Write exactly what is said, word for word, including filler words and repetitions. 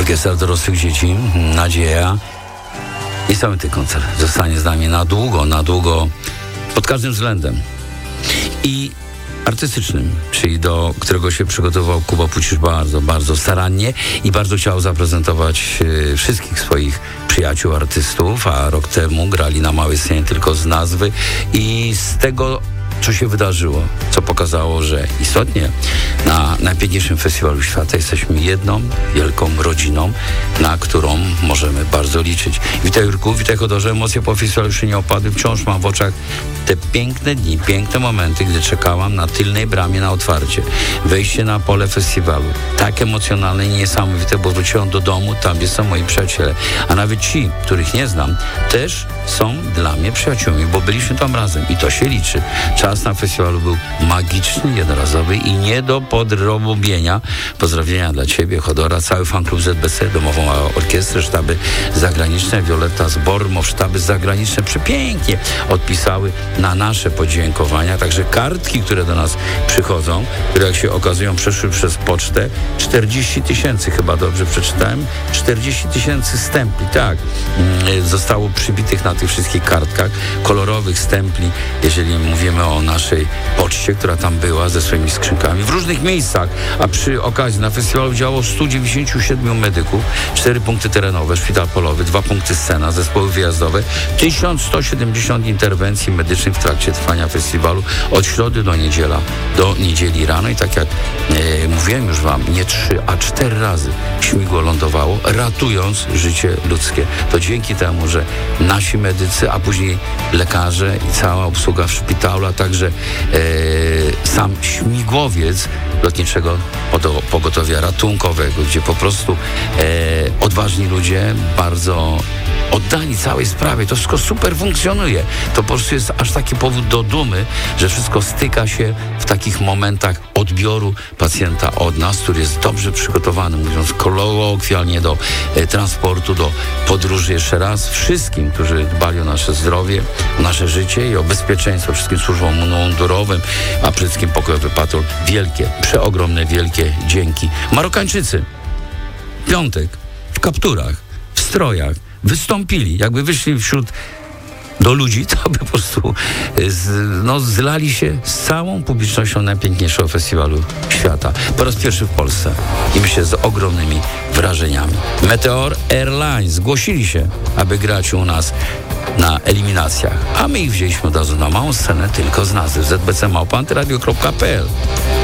Orkiestra dorosłych dzieci, Nadzieja. Niesamowity koncert. Zostanie z nami na długo, na długo, pod każdym względem. I artystycznym, czyli do którego się przygotował Kuba Pucisz bardzo, bardzo starannie i bardzo chciał zaprezentować e, wszystkich swoich przyjaciół, artystów, a rok temu grali na małej scenie tylko z nazwy i z tego, co się wydarzyło, co pokazało, że istotnie na najpiękniejszym festiwalu świata jesteśmy jedną wielką rodziną, na którą możemy bardzo liczyć. Witaj, Jurku, witaj, Chodorze. Emocje po festiwalu jeszcze nie opadły. Wciąż mam w oczach te piękne dni, piękne momenty, gdy czekałam na tylnej bramie na otwarcie. Wejście na pole festiwalu. Tak emocjonalne i niesamowite, bo wróciłam do domu, tam gdzie są moi przyjaciele. A nawet ci, których nie znam, też są dla mnie przyjaciółmi, bo byliśmy tam razem i to się liczy. Czas na festiwalu był magiczny, jednorazowy i nie do podrobienia. Pozdrowienia dla Ciebie, Chodora, cały fanklub Z B C, domową orkiestrę, sztaby zagraniczne, Violetta z Bormow, sztaby zagraniczne przepięknie odpisały na nasze podziękowania. Także kartki, które do nas przychodzą, które jak się okazują przeszły przez pocztę, czterdzieści tysięcy, chyba dobrze przeczytałem, czterdzieści tysięcy stempli, tak, zostało przybitych na tych wszystkich kartkach, kolorowych stempli, jeżeli mówimy o naszej poczcie, która tam była ze swoimi skrzynkami w różnych miejscach, a przy okazji na festiwalu działało sto dziewięćdziesiąt siedem medyków, cztery punkty terenowe, szpital polowy, dwa punkty scena, zespoły wyjazdowe, tysiąc sto siedemdziesiąt interwencji medycznych w trakcie trwania festiwalu od środy do niedziela, do niedzieli rano i tak jak e, mówiłem już wam, nie trzy, a cztery razy śmigło lądowało, ratując życie ludzkie. To dzięki temu, że nasi medycy, a później lekarze i cała obsługa w szpitalu, a także e, sam śmigłowiec lotniczego pogotowia ratunkowego, gdzie po prostu e, odważni ludzie, bardzo oddani całej sprawie, to wszystko super funkcjonuje. To po prostu jest aż taki powód do dumy, że wszystko styka się w takich momentach odbioru pacjenta od nas, który jest dobrze przygotowany, mówiąc kolokwialnie, do e, transportu, do podróży. Jeszcze raz wszystkim, którzy dbali o nasze zdrowie, o nasze życie i o bezpieczeństwo, wszystkim służbom mundurowym, a przede wszystkim pokojowy patrol, wielkie, przeogromne, wielkie dzięki. Marokańczycy w piątek w kapturach, w strojach wystąpili, jakby wyszli wśród do ludzi, to by po prostu z, no, zlali się z całą publicznością najpiękniejszego festiwalu świata. Po raz pierwszy w Polsce i myślę z ogromnymi wrażeniami. Meteor Airlines zgłosili się, aby grać u nas na eliminacjach, a my ich wzięliśmy od razu na małą scenę tylko z nazwy z b c małpa antyradio kropka p l.